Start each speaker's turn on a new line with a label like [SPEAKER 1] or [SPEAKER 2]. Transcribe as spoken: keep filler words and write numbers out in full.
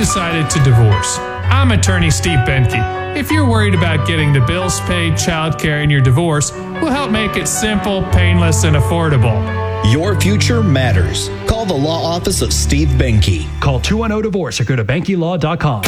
[SPEAKER 1] decided to divorce. I'm attorney Steve Benke. If you're worried about getting the bills paid, childcare, and your divorce, we'll help make it simple, painless, and affordable.
[SPEAKER 2] Your future matters. Call the law office of Steve Benke.
[SPEAKER 3] Call two one zero divorce or go to benke law dot com.